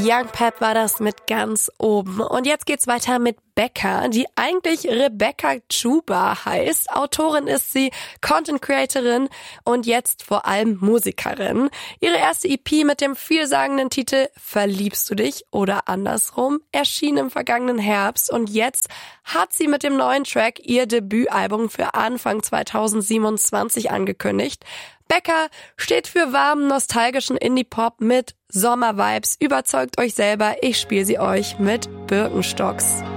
Young Pep war das mit ganz oben. Und jetzt geht's weiter mit Becca, die eigentlich Rebecca Juba heißt. Autorin ist sie, Content Creatorin und jetzt vor allem Musikerin. Ihre erste EP mit dem vielsagenden Titel Verliebst du dich oder andersrum erschien im vergangenen Herbst und jetzt hat sie mit dem neuen Track ihr Debütalbum für Anfang 2027 angekündigt. Becca steht für warmen, nostalgischen Indie-Pop mit Sommer-Vibes. Überzeugt euch selber, ich spiele sie euch mit Birkenstocks.